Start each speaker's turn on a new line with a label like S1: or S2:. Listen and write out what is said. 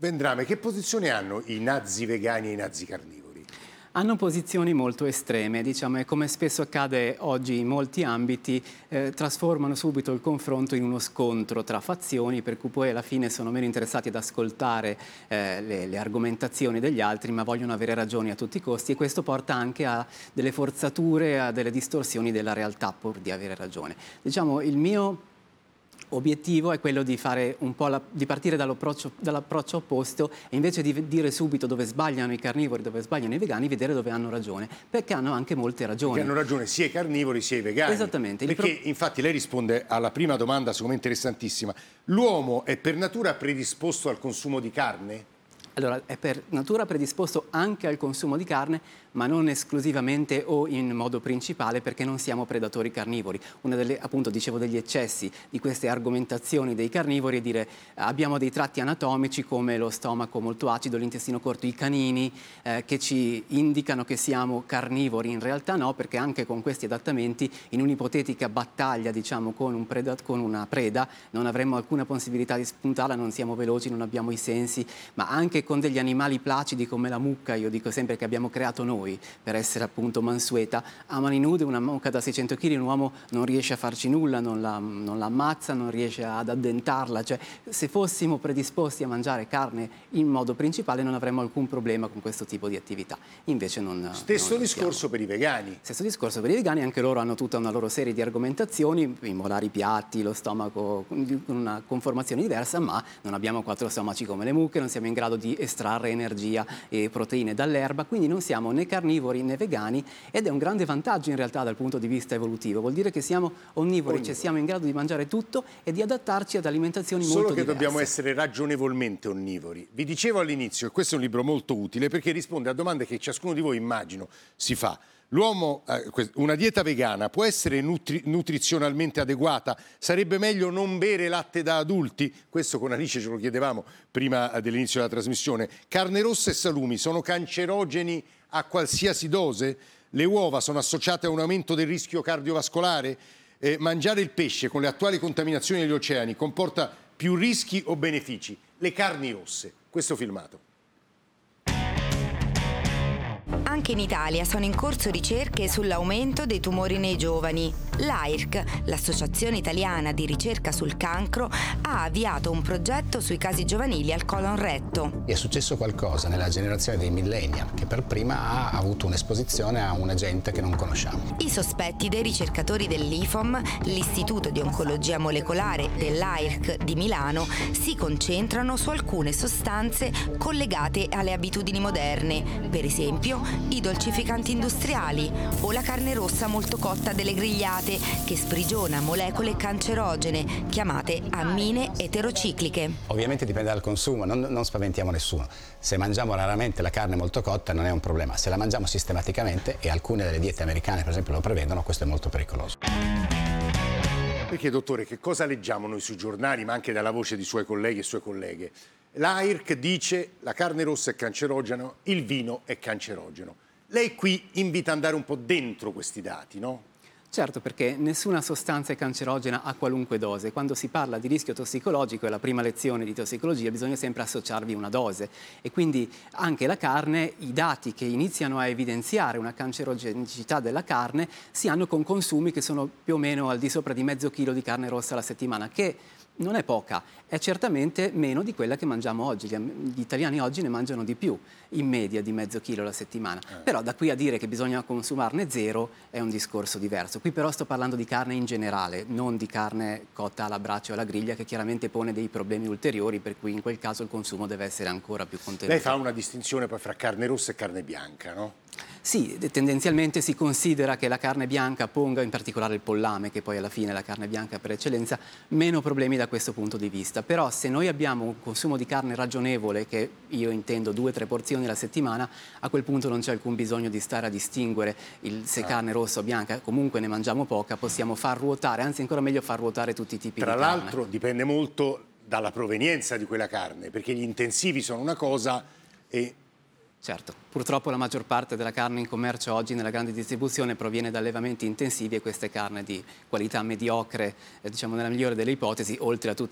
S1: Vendrame, che posizione hanno i nazi vegani e i nazi carnivori?
S2: Hanno posizioni molto estreme, diciamo, e come spesso accade oggi in molti ambiti, trasformano subito il confronto in uno scontro tra fazioni, per cui poi alla fine sono meno interessati ad ascoltare le argomentazioni degli altri, ma vogliono avere ragioni a tutti i costi, e questo porta anche a delle forzature, a delle distorsioni della realtà pur di avere ragione. Diciamo, il mio obiettivo è quello di fare un po' di partire dall'approccio opposto, e invece di dire subito dove sbagliano i carnivori, dove sbagliano i vegani, vedere dove hanno ragione, perché hanno anche molte ragioni.
S1: Perché hanno ragione sia i carnivori sia i vegani.
S2: Esattamente.
S1: Perché infatti lei risponde alla prima domanda, secondo me interessantissima. L'uomo è per natura predisposto al consumo di carne?
S2: Allora, è per natura predisposto anche al consumo di carne, ma non esclusivamente o in modo principale, perché non siamo predatori carnivori. Una delle, appunto, dicevo, degli eccessi di queste argomentazioni dei carnivori è dire abbiamo dei tratti anatomici come lo stomaco molto acido, l'intestino corto, i canini, che ci indicano che siamo carnivori. In realtà no, perché anche con questi adattamenti, in un'ipotetica battaglia, diciamo, con una preda, non avremmo alcuna possibilità di spuntarla, non siamo veloci, non abbiamo i sensi, ma anche con degli animali placidi come la mucca, io dico sempre che abbiamo creato noi per essere appunto mansueta, a mani nude una mucca da 600 kg un uomo non riesce a farci nulla, non la ammazza, non riesce ad addentarla, cioè se fossimo predisposti a mangiare carne in modo principale non avremmo alcun problema con questo tipo di attività, invece non.
S1: Stesso discorso per i vegani.
S2: Stesso discorso per i vegani, anche loro hanno tutta una loro serie di argomentazioni, i molari piatti, lo stomaco con una conformazione diversa, ma non abbiamo 4 stomaci come le mucche, non siamo in grado di estrarre energia e proteine dall'erba, quindi non siamo né carnivori né vegani, ed è un grande vantaggio in realtà dal punto di vista evolutivo, vuol dire che siamo onnivori, cioè siamo in grado di mangiare tutto e di adattarci ad alimentazioni molto diverse.
S1: Solo che dobbiamo essere ragionevolmente onnivori. Vi dicevo all'inizio, e questo è un libro molto utile perché risponde a domande che ciascuno di voi, immagino, si fa. L'uomo, una dieta vegana può essere nutrizionalmente adeguata? Sarebbe meglio non bere latte da adulti? Questo con Alice ce lo chiedevamo prima dell'inizio della trasmissione. Carne rossa e salumi sono cancerogeni a qualsiasi dose? Le uova sono associate a un aumento del rischio cardiovascolare? Mangiare il pesce con le attuali contaminazioni degli oceani comporta più rischi o benefici? Le carni rosse. Questo filmato.
S3: Anche in Italia sono in corso ricerche sull'aumento dei tumori nei giovani. L'AIRC, l'Associazione Italiana di Ricerca sul Cancro, ha avviato un progetto sui casi giovanili al colon retto.
S4: È successo qualcosa nella generazione dei millennial che per prima ha avuto un'esposizione a un agente che non conosciamo.
S3: I sospetti dei ricercatori dell'IFOM, l'Istituto di Oncologia Molecolare dell'AIRC di Milano, si concentrano su alcune sostanze collegate alle abitudini moderne, per esempio i dolcificanti industriali o la carne rossa molto cotta delle grigliate, che sprigiona molecole cancerogene chiamate ammine eterocicliche.
S4: Ovviamente dipende dal consumo, non spaventiamo nessuno. Se mangiamo raramente la carne molto cotta non è un problema, se la mangiamo sistematicamente, e alcune delle diete americane per esempio lo prevedono, questo è molto pericoloso.
S1: Perché, dottore, che cosa leggiamo noi sui giornali, ma anche dalla voce di suoi colleghi e sue colleghe? L'AIRC dice la carne rossa è cancerogeno, il vino è cancerogeno. Lei qui invita ad andare un po' dentro questi dati, no?
S2: Certo, perché nessuna sostanza è cancerogena a qualunque dose. Quando si parla di rischio tossicologico, è la prima lezione di tossicologia, bisogna sempre associarvi una dose. E quindi anche la carne, i dati che iniziano a evidenziare una cancerogenicità della carne si hanno con consumi che sono più o meno al di sopra di mezzo chilo di carne rossa alla settimana, che non è poca, è certamente meno di quella che mangiamo oggi. Gli italiani oggi ne mangiano di più, in media di mezzo chilo alla settimana. Però da qui a dire che bisogna consumarne zero è un discorso diverso. Qui però sto parlando di carne in generale, non di carne cotta alla brace o alla griglia, che chiaramente pone dei problemi ulteriori, per cui in quel caso il consumo deve essere ancora più contenuto.
S1: Lei fa una distinzione poi fra carne rossa e carne bianca, no?
S2: Sì, tendenzialmente si considera che la carne bianca ponga, in particolare il pollame, che poi alla fine è la carne bianca per eccellenza, meno problemi da questo punto di vista. Però se noi abbiamo un consumo di carne ragionevole, che io intendo 2-3 porzioni alla settimana, a quel punto non c'è alcun bisogno di stare a distinguere se carne rossa o bianca, comunque ne mangiamo poca, possiamo far ruotare, anzi ancora meglio far ruotare tutti i tipi di carne.
S1: Tra l'altro dipende molto dalla provenienza di quella carne, perché gli intensivi sono una cosa e...
S2: Certo, purtroppo la maggior parte della carne in commercio oggi nella grande distribuzione proviene da allevamenti intensivi, e questa è carne di qualità mediocre, diciamo nella migliore delle ipotesi, oltre a tutti